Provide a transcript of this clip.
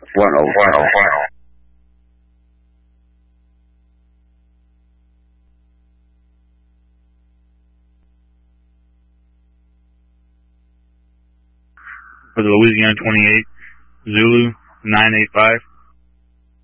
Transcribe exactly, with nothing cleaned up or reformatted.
one oh five. For the Louisiana twenty-eight, Zulu nine eight five.